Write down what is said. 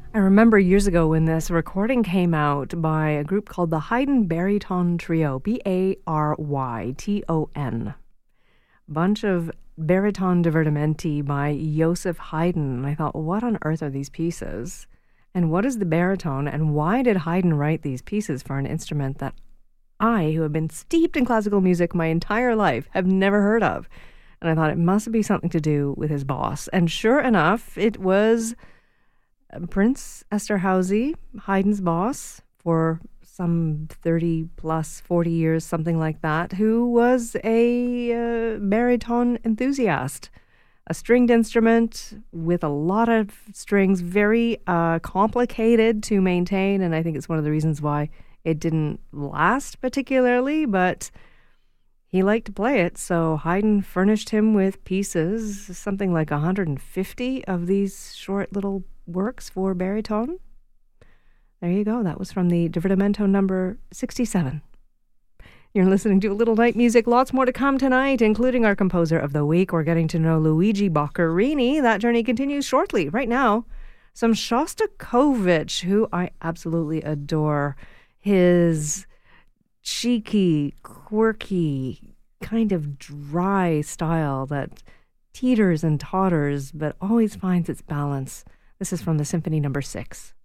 I remember years ago when this recording came out by a group called the Haydn Baryton Trio, Baryton. Bunch of baritone divertimenti by Joseph Haydn. And I thought, what on earth are these pieces? And what is the baritone? And why did Haydn write these pieces for an instrument that I, who have been steeped in classical music my entire life, have never heard of? And I thought it must be something to do with his boss. And sure enough, it was Prince Esterhazy, Haydn's boss, for some 30 plus 40 years, something like that, who was a baritone enthusiast. A stringed instrument with a lot of strings, very complicated to maintain, and I think it's one of the reasons why it didn't last particularly, but he liked to play it, so Haydn furnished him with pieces, something like 150 of these short little works for baritone. There you go. That was from the Divertimento number 67. You're listening to A Little Night Music. Lots more to come tonight, including our composer of the week. We're getting to know Luigi Boccherini. That journey continues shortly. Right now, some Shostakovich, who I absolutely adore. His cheeky, quirky, kind of dry style that teeters and totters, but always finds its balance. This is from the Symphony number 6.